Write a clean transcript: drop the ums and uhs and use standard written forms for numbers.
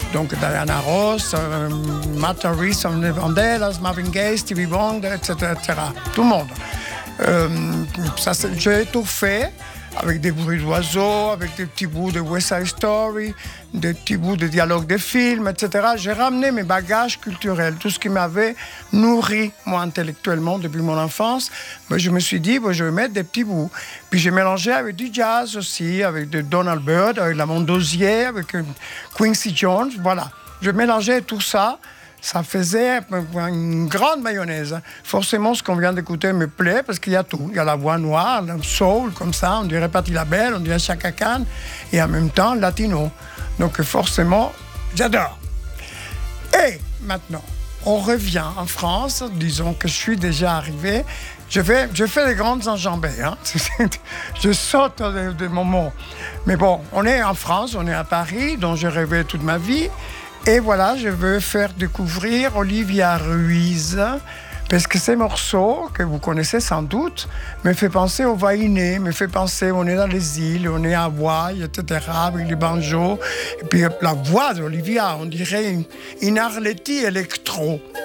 Donc Diana Ross, Matt Harris, Vandellas, Marvin Gaye, Stevie Wonder, etc., etc. Tout le monde. J'ai tout fait avec des bruits d'oiseaux, avec des petits bouts de West Side Story, des petits bouts de dialogues de films, etc. J'ai ramené mes bagages culturels, tout ce qui m'avait nourri, moi, intellectuellement, depuis mon enfance. Mais je me suis dit, je vais mettre des petits bouts. Puis j'ai mélangé avec du jazz aussi, avec de Donald Byrd, avec la Mondosier, avec Quincy Jones, voilà. Je mélangeais tout ça. Ça faisait une grande mayonnaise. Forcément, ce qu'on vient d'écouter me plaît parce qu'il y a tout. Il y a la voix noire, le soul, comme ça, on dirait Patti LaBelle, on dirait Chaka Khan, et en même temps latino. Donc forcément, j'adore. Et maintenant, on revient en France. Disons que je suis déjà arrivé. Je fais des grandes enjambées. Hein. Je saute de moments. Mais bon, on est en France, on est à Paris, dont j'ai rêvé toute ma vie. Et voilà, je veux faire découvrir Olivia Ruiz, parce que ces morceaux, que vous connaissez sans doute, me fait penser au Vainé, me fait penser, on est dans les îles, on est à Hawaï, etc., avec les banjos. Et puis la voix d'Olivia, on dirait une Arletty électro.